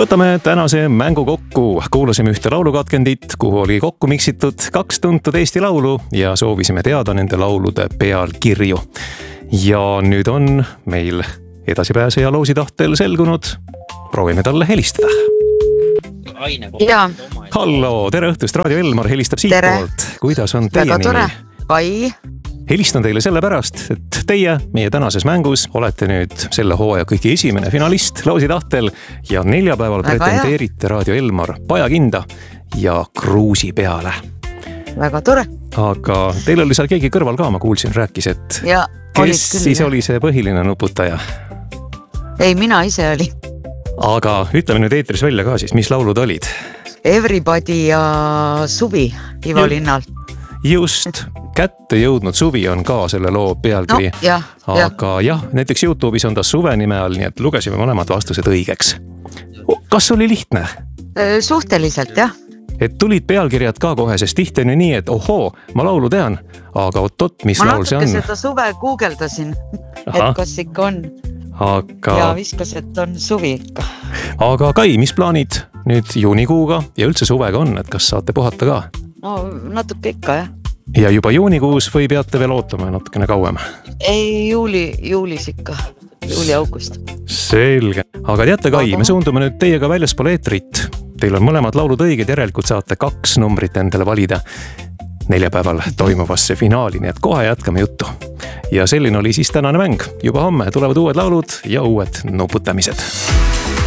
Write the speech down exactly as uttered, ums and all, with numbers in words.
Võtame tänase mängu kokku. Kuulasime ühte laulukatkendit, kuhu oli kokku miksitud kaks tuntud Eesti laulu ja soovisime teada nende laulude pealkirju. Ja nüüd on meil edasipääseja Loosi tahtel selgunud. Proovime talle helistada. Ja. Hallo, tere õhtust, Raadio Elmar helistab siit poolt. Kuidas on teie Väga nimi? tore. Kai. Helistan teile sellepärast, et teie meie tänases mängus olete nüüd selle hooaja kõige esimene finalist Loosi tahtel ja neljapäeval Väga pretendeerite Raadio Elmar pajakinda ja kruusi peale. Väga tore. Aga teil oli seal keegi kõrval ka, ma kuulsin, rääkis, et Ja, kes siis oli see põhiline nuputaja? Ei, mina ise oli. Aga ütleme nüüd eetris välja ka siis, mis laulud olid? Everybody ja Suvi Ivo Linnal. Just, kätte jõudnud Suvi on ka selle loo pealkiri. No, jah, jah. Aga jah, näiteks YouTube'is on ta Suve nime all, nii et lugesime mõlemad vastused õigeks. Kas oli lihtne? Suhteliselt, jah. Et tulid pealkirjad ka kohe, sest tihti on ju nii, et ohoo, ma laulu tean, aga oot-oot, mis ma laul see natuke on? seda Suve guugeldasin, Aha. et kas ikka on. Aga... Ja viskas, et on Suvi ikka. Aga Kai, mis plaanid nüüd juunikuuga ja üldse suvega on, et kas saate puhata ka? No natuke ikka, jah. Ja juba juunikuus või peate veel ootama natukene kauem? Ei, juuli, juulis ikka. Juuli-august. Selge. Aga teate, Kai, me suundume nüüd teiega väljaspool eetrit. Teil on mõlemad laulud õiged, järelikult saate kaks numbrit endale valida neljapäeval toimuvasse finaali, nii et kohe jätkame juttu. Ja selline oli siis tänane mäng. Juba homme tulevad uued laulud ja uued nuputamised.